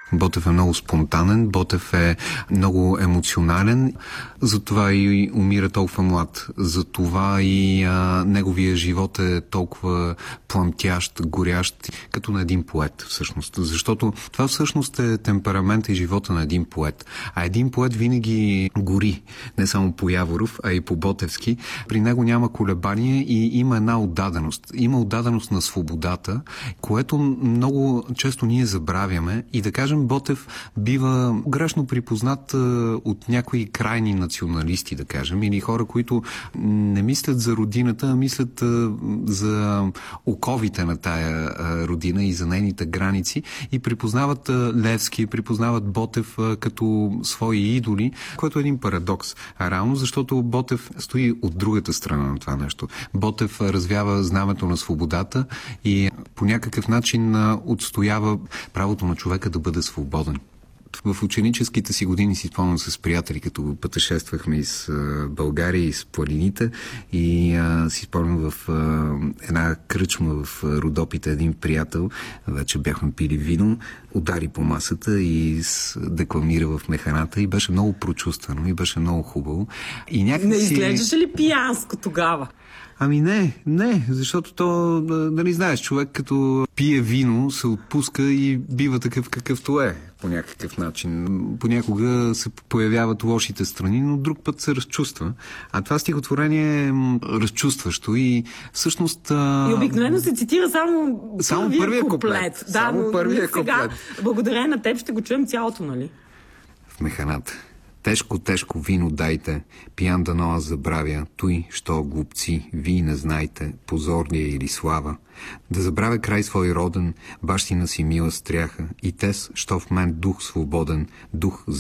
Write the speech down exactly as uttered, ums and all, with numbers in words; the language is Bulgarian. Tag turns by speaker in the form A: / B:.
A: Ботев е много спонтанен, Ботев е много емоционален, затова и умира толкова млад. Затова и а, неговия живот е толкова пламтящ, горящ, като на един поет всъщност. Защото това всъщност е темперамента и живота на един поет. А един поет винаги гори, не само по Яворов, а и по Ботевски. При него няма колебание и има една отдаденост. Има отдаденост на свободата, което много често ние забравяме и да кажем Ботев бива грешно припознат от някои крайни националисти, да кажем, или хора, които не мислят за родината, а мислят за оковите на тая родина и за нейните граници и припознават Левски, припознават Ботев като свои идоли, което е един парадокс. А реално, защото Ботев стои от другата страна на това нещо. Ботев развява знамето на свободата и по някакъв начин отстоява правото на човека да бъде свободен. В ученическите си години си спомням с приятели, като пътешествахме из България, из планините и а, си спомням в а, една кръчма в Родопите един приятел, вече бяхме пили вино, удари по масата и декламира в механата и беше много прочувствено и беше много хубаво. И някак
B: не
A: си...
B: изглеждаше ли пиянско тогава?
A: Ами не, не, защото то, нали знаеш, човек като пие вино се отпуска и бива такъв какъвто е по някакъв начин. Понякога се появяват лошите страни, но друг път се разчувства. А това стихотворение е разчувстващо и всъщност...
B: И обикновено се цитира само,
A: само първия, първия куплет. куплет.
B: Да,
A: само
B: но
A: първия
B: сега,
A: куплет.
B: благодарение на теб ще го чуем цялото, нали?
A: В механата. Тежко, тежко вино дайте, пиян дано аз забравя, той, що глупци, вие не знайте, позор ли е или слава. Да забравя край свой роден, бащина си мила стряха, и тез, що в мен дух свободен, дух